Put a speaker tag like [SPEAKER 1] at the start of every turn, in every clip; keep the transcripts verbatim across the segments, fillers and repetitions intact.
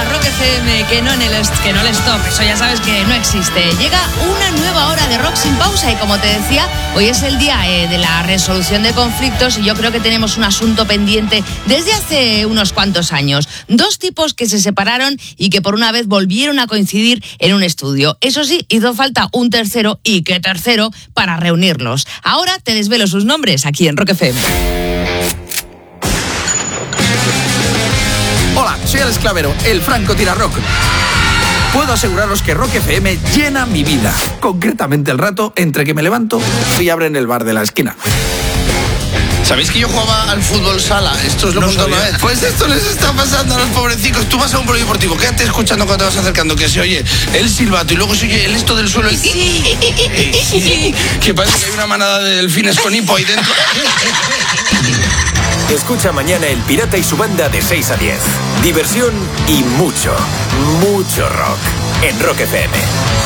[SPEAKER 1] Rock F M, que no en el que no el stop, eso ya sabes que no existe. Llega una nueva hora de rock sin pausa y como te decía, hoy es el día eh, de la resolución de conflictos y yo creo que tenemos un asunto pendiente desde hace unos cuantos años. Dos tipos que se separaron y que por una vez volvieron a coincidir en un estudio. Eso sí, hizo falta un tercero y qué tercero para reunirlos. Ahora te desvelo sus nombres aquí en Rock F M.
[SPEAKER 2] Hola, soy el Esclavero, el Franco Tirarrock. Puedo aseguraros que Rock F M llena mi vida. Concretamente el rato entre que me levanto y abren el bar de la esquina.
[SPEAKER 3] ¿Sabéis que yo jugaba al fútbol sala? Esto os lo he contado una vez. Pues esto les está pasando a los pobrecicos. Tú vas a un polideportivo, quédate escuchando cuando te vas acercando, que se oye el silbato y luego se oye el esto del suelo. El... que parece que hay una manada de delfines con hipo ahí dentro.
[SPEAKER 4] Escucha mañana El Pirata y su banda de seis a diez. Diversión y mucho, mucho rock en Rock F M.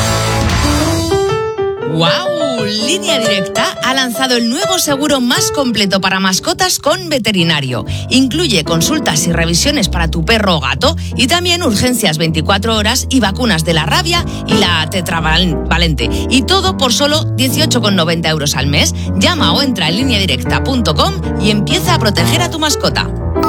[SPEAKER 1] ¡Wow! Línea Directa ha lanzado el nuevo seguro más completo para mascotas con veterinario. Incluye consultas y revisiones para tu perro o gato y también urgencias veinticuatro horas y vacunas de la rabia y la tetravalente. Y todo por solo dieciocho con noventa euros al mes. Llama o entra en línea directa punto com y empieza a proteger a tu mascota.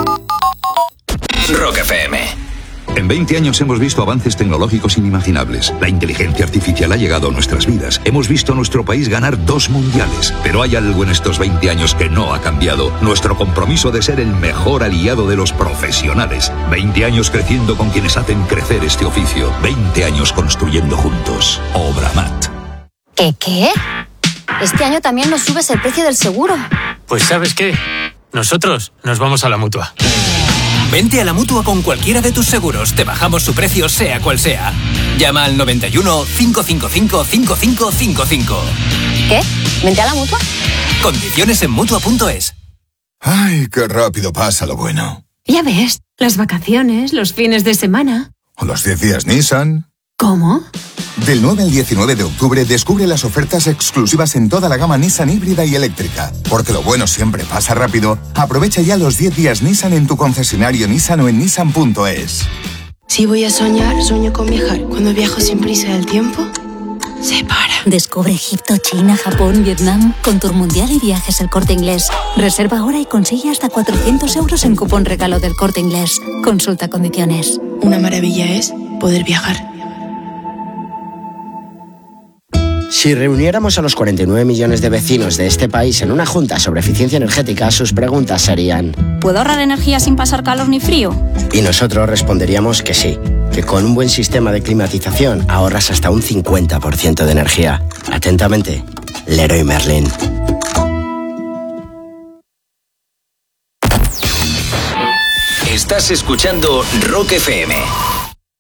[SPEAKER 4] Rock F M.
[SPEAKER 5] En veinte años hemos visto avances tecnológicos inimaginables. La inteligencia artificial ha llegado a nuestras vidas. Hemos visto a nuestro país ganar dos mundiales. Pero hay algo en estos veinte años que no ha cambiado. Nuestro compromiso de ser el mejor aliado de los profesionales. veinte años creciendo con quienes hacen crecer este oficio. veinte años construyendo juntos. Obramat.
[SPEAKER 6] ¿Qué qué? Este año también nos subes el precio del seguro.
[SPEAKER 7] Pues ¿sabes qué? Nosotros nos vamos a la Mutua.
[SPEAKER 8] Vente a la Mutua con cualquiera de tus seguros. Te bajamos su precio sea cual sea. Llama al noventa y uno, cinco cinco cinco, cinco cinco cinco cinco.
[SPEAKER 6] ¿Qué? ¿Vente a la Mutua?
[SPEAKER 8] Condiciones en Mutua punto es.
[SPEAKER 9] Ay, qué rápido pasa lo bueno.
[SPEAKER 10] Ya ves, las vacaciones, los fines de semana.
[SPEAKER 9] O los diez días Nissan.
[SPEAKER 10] ¿Cómo?
[SPEAKER 9] Del nueve al diecinueve de octubre descubre las ofertas exclusivas en toda la gama Nissan híbrida y eléctrica. Porque lo bueno siempre pasa rápido. Aprovecha ya los diez días Nissan en tu concesionario Nissan o en Nissan punto es.
[SPEAKER 11] Si voy a soñar, sueño con viajar. Cuando viajo sin prisa del tiempo, se para.
[SPEAKER 12] Descubre Egipto, China, Japón, Vietnam con Tour Mundial y Viajes El Corte Inglés. Reserva ahora y consigue hasta cuatrocientos euros en cupón regalo del Corte Inglés. Consulta condiciones.
[SPEAKER 11] Una maravilla es poder viajar.
[SPEAKER 13] Si reuniéramos a los cuarenta y nueve millones de vecinos de este país en una junta sobre eficiencia energética, sus preguntas serían:
[SPEAKER 14] ¿puedo ahorrar energía sin pasar calor ni frío?
[SPEAKER 13] Y nosotros responderíamos que sí, que con un buen sistema de climatización ahorras hasta un cincuenta por ciento de energía. Atentamente, Leroy Merlin.
[SPEAKER 4] Estás escuchando Rock F M.